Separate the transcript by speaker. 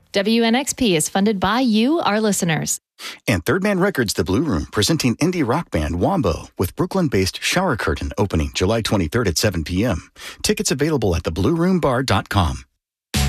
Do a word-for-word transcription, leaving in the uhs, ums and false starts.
Speaker 1: W N X P is funded by you, our listeners.
Speaker 2: And Third Man Records, The Blue Room, presenting indie rock band Wombo with Brooklyn-based Shower Curtain opening July twenty-third at seven p.m. Tickets available at the blue room bar dot com.